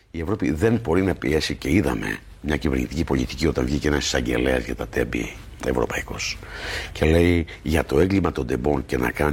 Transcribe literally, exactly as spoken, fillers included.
Η Ευρώπη δεν μπορεί να πιέσει, και είδαμε μια κυβερνητική πολιτική όταν βγήκε ένας εισαγγελέας για τα τέμπη, τα ευρωπαϊκός, και λέει για το έγκλημα των τεμπών και να κάνει